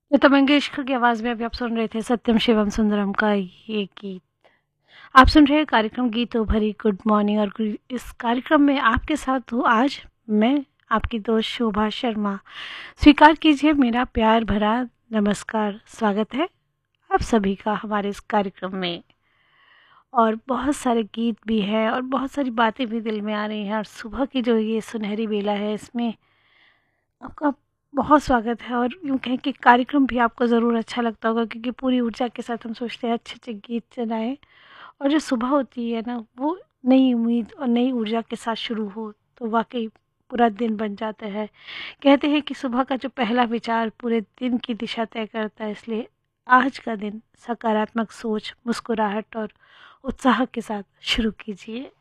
लता मंगेशकर की आवाज़ में अभी आप सुन रहे थे सत्यम शिवम सुंदरम का ये गीत। आप सुन रहे हैं कार्यक्रम गीतों भरी गुड मॉर्निंग और इस कार्यक्रम में आपके साथ हूँ आज मैं आपकी दोस्त शोभा शर्मा। स्वीकार कीजिए मेरा प्यार भरा नमस्कार। स्वागत है आप सभी का हमारे इस कार्यक्रम में। और बहुत सारे गीत भी हैं और बहुत सारी बातें भी दिल में आ रही हैं, और सुबह की जो ये सुनहरी बेला है इसमें आपका बहुत स्वागत है। और यूँ कहें कि कार्यक्रम भी आपको ज़रूर अच्छा लगता होगा, क्योंकि पूरी ऊर्जा के साथ हम सोचते हैं अच्छे अच्छे गीत चलाएं। और जो सुबह होती है ना, वो नई उम्मीद और नई ऊर्जा के साथ शुरू हो तो वाकई पूरा दिन बन जाता है। कहते हैं कि सुबह का जो पहला विचार पूरे दिन की दिशा तय करता है, इसलिए आज का दिन सकारात्मक सोच, मुस्कुराहट और उत्साह के साथ शुरू कीजिए।